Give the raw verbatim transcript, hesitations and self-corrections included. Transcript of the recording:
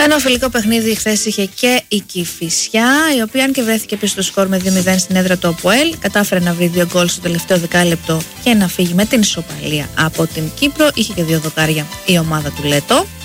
Ένα φιλικό παιχνίδι χθες είχε και η Κηφισιά, η οποία αν και βρέθηκε πίσω στο σκορ με δύο μηδέν στην έδρα του ΑΠΟΕΛ, κατάφερε να βρει δύο γκολ στο τελευταίο δεκάλεπτο και να φύγει με την ισοπαλία από την Κύπρο. Είχε και δύο δοκάρια η ομάδα του Λέτο.